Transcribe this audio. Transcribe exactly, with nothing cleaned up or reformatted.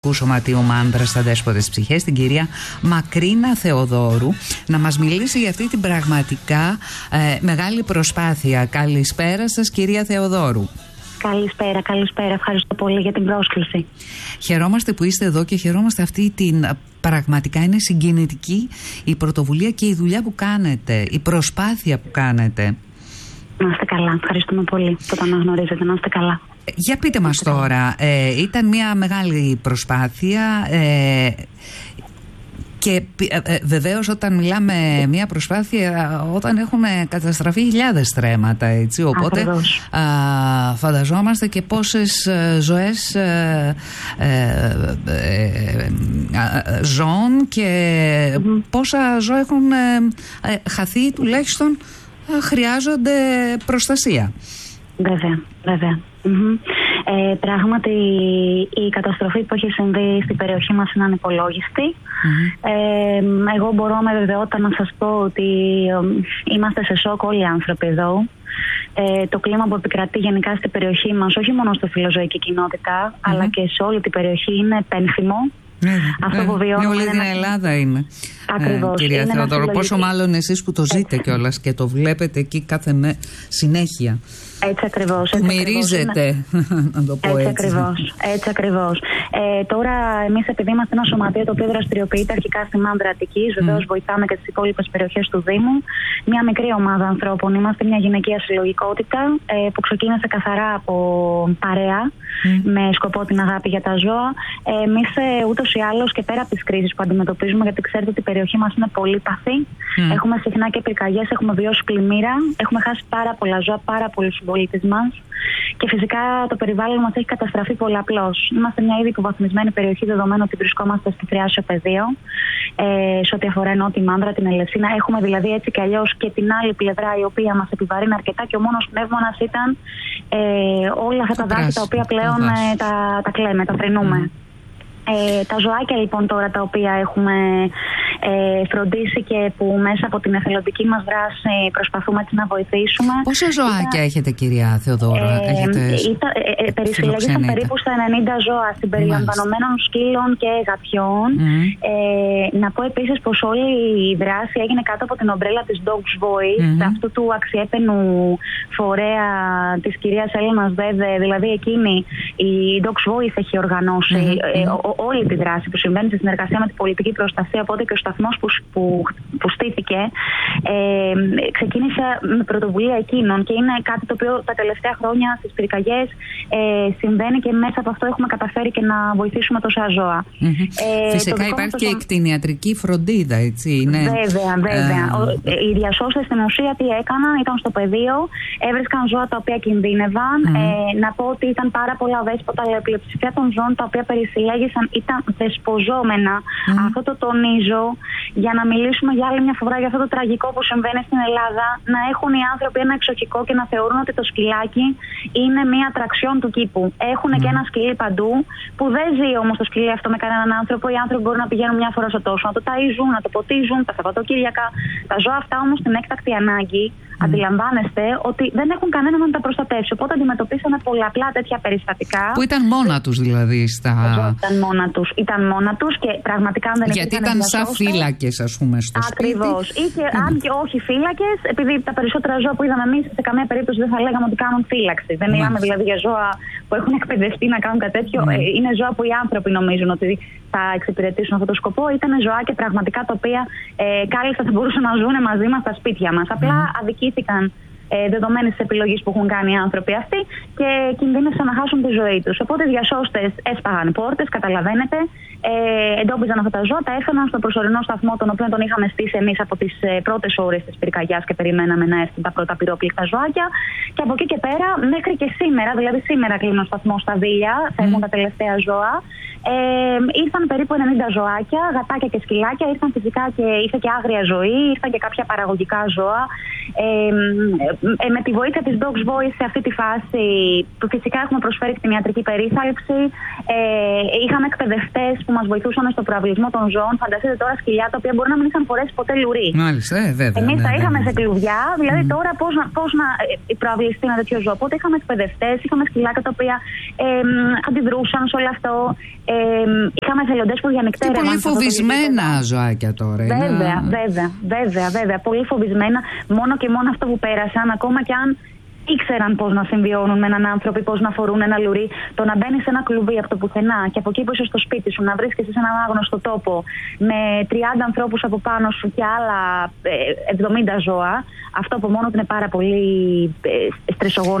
Σωματείου Μάνδρα στα Δέσποτες Ψυχές, την κυρία Μακρίνα Θεοδόρου, να μας μιλήσει για αυτή την πραγματικά ε, μεγάλη προσπάθεια. Καλησπέρα σας, κυρία Θεοδόρου. Καλησπέρα, καλησπέρα. Ευχαριστώ πολύ για την πρόσκληση. Χαιρόμαστε που είστε εδώ και χαιρόμαστε αυτή την πραγματικά είναι συγκινητική η πρωτοβουλία και η δουλειά που κάνετε, η προσπάθεια που κάνετε. Να είστε καλά. Ευχαριστούμε πολύ που το αναγνωρίζετε. Να είστε καλά. Για πείτε μας τώρα, ε, ήταν μια μεγάλη προσπάθεια ε, και ε, βεβαίως όταν μιλάμε μια προσπάθεια, όταν έχουν καταστραφεί χιλιάδες στρέμματα, έτσι, οπότε α, φανταζόμαστε και πόσες ζωές ε, ε, ε, ε, ζώων και mm-hmm. πόσα ζώα έχουν ε, ε, χαθεί, τουλάχιστον ε, χρειάζονται προστασία. Βέβαια, βέβαια. Mm-hmm. Ε, πράγματι η καταστροφή που έχει συμβεί στην περιοχή μας είναι ανυπολόγιστη. Mm-hmm. Ε, εγώ μπορώ με βεβαιότητα να σας πω ότι ε, είμαστε σε σοκ όλοι οι άνθρωποι εδώ. Ε, το κλίμα που επικρατεί γενικά στην περιοχή μας, όχι μόνο στη φιλοζωική κοινότητα, mm-hmm. αλλά και σε όλη την περιοχή, είναι πένθυμο. Mm-hmm. Αυτό που βιώνουμε. Όλη την Ελλάδα είναι. Ακριβώς. Ε, κυρία είναι Θεοδόρου, πόσο μάλλον εσείς που το ζείτε κιόλας και το βλέπετε εκεί κάθε με... συνέχεια. Έτσι ακριβώς. Που μυρίζετε, να το πω έτσι. Έτσι ακριβώς. Έτσι ακριβώς. Ε, τώρα, εμείς επειδή είμαστε ένα σωματείο το οποίο δραστηριοποιείται αρχικά στη Μάνδρα Αττικής, βεβαίως mm. βοηθάμε και τις υπόλοιπες περιοχές του Δήμου. Μια μικρή ομάδα ανθρώπων. Είμαστε μια γυναικεία συλλογικότητα ε, που ξεκίνησε καθαρά από παρέα mm. με σκοπό την αγάπη για τα ζώα. Ε, εμείς ε, ούτως ή άλλως και πέρα από τις κρίσεις που αντιμετωπίζουμε, γιατί ξέρετε ότι η περιοχή μας είναι πολύ παθή. Mm. Έχουμε συχνά και πυρκαγιές, έχουμε βιώσει πλημμύρα, έχουμε χάσει πάρα πολλά ζώα, πάρα πολλούς συμπολίτες μας. Και φυσικά το περιβάλλον μας έχει καταστραφεί πολλαπλώς. Είμαστε μια ήδη υποβαθμισμένη περιοχή, δεδομένου ότι βρισκόμαστε στη Θριάσιο Πεδίο, ε, σε ό,τι αφορά ενώ τη Μάνδρα, την Ελευσίνα. Έχουμε δηλαδή έτσι κι αλλιώς και την άλλη πλευρά, η οποία μας επιβαρύνει αρκετά, και ο μόνος πνεύμονας ήταν ε, όλα αυτά τα δάση τα οποία πλέον ε, τα, τα κλαίμε, τα θρηνούμε. Mm. Ε, τα ζωάκια λοιπόν τώρα τα οποία έχουμε ε, φροντίσει και που μέσα από την εθελοντική μας δράση προσπαθούμε έτσι να βοηθήσουμε. Πόσα ζωάκια ήταν, έχετε, κυρία Θεοδόρου? Ε, έχετε ε, ε, περισυλλέγησαν περίπου στα ενενήντα ζώα, συμπεριλαμβανομένων σκύλων και γατιών. Mm. Ε, να πω επίσης πως όλη η δράση έγινε κάτω από την ομπρέλα της Dogs Voice, mm-hmm. αυτού του αξιέπαινου φορέα της κυρίας Έλληνας Βέβε, δηλαδή εκείνη η Dogs Voice έχει οργανώσει mm-hmm. ε, ο, όλη τη δράση που συμβαίνει σε συνεργασία με την πολιτική προστασία, οπότε και ο σταθμός που, που, που στήθηκε ε, ξεκίνησε με πρωτοβουλία εκείνων και είναι κάτι το οποίο τα τελευταία χρόνια στις πυρκαγιές ε, συμβαίνει και μέσα από αυτό έχουμε καταφέρει και να βοηθήσουμε τόσα ζώα. Mm-hmm. Ε, Φυσικά υπάρχει και η κτηνιατρική φροντίδα, έτσι είναι. Βέβαια, βέβαια. Ε... Οι διασώστες στην ουσία τι έκαναν, ήταν στο πεδίο, έβρισκαν ζώα τα οποία κινδύνευαν. Mm-hmm. Ε, να πω ότι ήταν πάρα πολλά δέσποτα, αλλά η πλειοψηφία των ζώων τα οποία περισυλλέγησαν ήταν δεσποζόμενα. Mm. Αυτό το τονίζω για να μιλήσουμε για άλλη μια φορά για αυτό το τραγικό που συμβαίνει στην Ελλάδα. Να έχουν οι άνθρωποι ένα εξοχικό και να θεωρούν ότι το σκυλάκι είναι μια ατραξιόν του κήπου. Έχουν mm. και ένα σκυλί παντού, που δεν ζει όμως το σκυλί αυτό με κανέναν άνθρωπο. Οι άνθρωποι μπορούν να πηγαίνουν μια φορά στο τόσο, να το ταΐζουν, να το ποτίζουν τα Σαββατοκύριακα. Τα ζώα αυτά όμως στην έκτακτη ανάγκη mm. αντιλαμβάνεστε ότι δεν έχουν κανέναν να τα προστατεύσει. Οπότε αντιμετωπίσαμε πολλαπλά τέτοια περιστατικά. Που ήταν μόνα τους δηλαδή στα. Ήταν μόνα τους. Ήταν μόνα τους και πραγματικά αν δεν γιατί ήταν σαν φύλακες, ας πούμε, στο Ακριβώς. σπίτι. Ή και, mm. αν και όχι φύλακες, επειδή τα περισσότερα ζώα που είδαμε εμείς σε καμία περίπτωση δεν θα λέγαμε ότι κάνουν φύλαξη. Δεν μιλάμε mm. δηλαδή για ζώα που έχουν εκπαιδευτεί να κάνουν κάτι τέτοιο. Mm. Είναι ζώα που οι άνθρωποι νομίζουν ότι θα εξυπηρετήσουν αυτόν τον σκοπό. Ήταν ζωάκια πραγματικά τα οποία ε, κάλλιστα θα μπορούσαν να ζουν μαζί μας στα σπίτια μας. Απλά mm. αδικήθηκαν Ε, δεδομένες της επιλογής που έχουν κάνει οι άνθρωποι αυτοί και κινδύνευσαν να χάσουν τη ζωή τους. Οπότε οι διασώστες έσπαγαν πόρτες, καταλαβαίνετε, ε, εντόπιζαν αυτά τα ζώα, τα έφεραν στο προσωρινό σταθμό, τον οποίο τον είχαμε στήσει εμείς από τις ε, πρώτες ώρες της πυρκαγιάς και περιμέναμε να έρθουν τα πρώτα πυρόπληκτα ζωάκια. Και από εκεί και πέρα, μέχρι και σήμερα, δηλαδή σήμερα κλείνει ο σταθμός στα Δίλια, θα έχουν mm. τα τελευταία ζώα. Ε, ήρθαν περίπου ενενήντα ζωάκια, γατάκια και σκυλάκια, ήρθαν φυσικά και ήρθε και άγρια ζωή, ήρθαν και κάποια παραγωγικά ζώα. Ε, ε, με τη βοήθεια της Dogs Voice σε αυτή τη φάση, που φυσικά έχουμε προσφέρει κτηνιατρική περίθαλψη, ε, είχαμε εκπαιδευτές που μας βοηθούσαν στο προαυλισμό των ζώων. Φανταστείτε τώρα σκυλιά τα οποία μπορεί να μην είχαν φορέσει ποτέ λουρί. Μάλιστα, ε, βέβαια. Εμείς ναι, τα είχαμε ναι, ναι. σε κλουβιά, δηλαδή Mm. τώρα πώς να, πώς να ε, προαυλιστεί ένα τέτοιο ζώο. Οπότε είχαμε εκπαιδευτές, είχαμε σκυλάκια τα οποία ε, αντιδρούσαν σε όλο αυτό. Ε, είχαμε εθελοντές που διανυκτέρευαν. Και πολύ φοβισμένα ζωάκια τώρα. Βέβαια, είναι... βέβαια, βέβαια, βέβαια. Πολύ φοβισμένα. Μόνο και μόνο αυτό που πέρασαν, ακόμα και αν ήξεραν πώς να συμβιώνουν με έναν άνθρωπο ή πώς να φορούν ένα λουρί, το να μπαίνεις σε ένα κλουβί από το πουθενά και από εκεί που είσαι στο σπίτι σου να βρίσκεσαι σε έναν άγνωστο τόπο με τριάντα ανθρώπους από πάνω σου και άλλα εβδομήντα ζώα, αυτό από μόνο του είναι πάρα πολύ στρεσογόνο.